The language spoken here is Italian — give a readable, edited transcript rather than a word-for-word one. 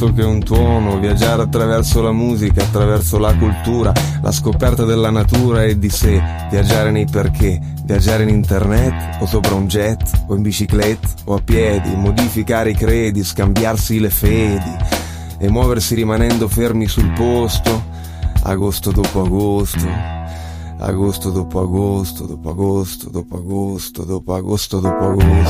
che un tuono, viaggiare attraverso la musica, attraverso la cultura, la scoperta della natura e di sé, viaggiare nei perché, viaggiare in internet o sopra un jet o in bicicletta o a piedi, modificare i credi, scambiarsi le fedi e muoversi rimanendo fermi sul posto, agosto dopo agosto, agosto dopo agosto, dopo agosto dopo agosto, dopo agosto dopo agosto.